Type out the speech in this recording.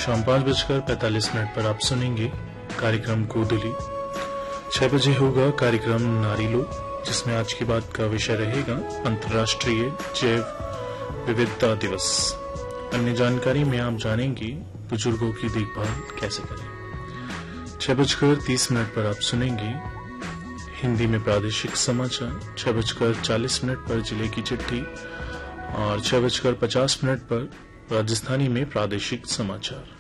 शाम 5:45 पर आप सुनेंगे कार्यक्रम गोधुली। 6 बजे होगा कार्यक्रम नारी लोग, जिसमें आज की बात का विषय रहेगा अंतर्राष्ट्रीय जैव विविधता दिवस। अन्य जानकारी में आप जानेंगे बुजुर्गों की देखभाल कैसे करें। 6:30 पर आप सुनेंगे हिंदी में प्रादेशिक समाचार। 6:40 पर जिले की चिट्ठी और 6:50 पर राजस्थानी में प्रादेशिक समाचार।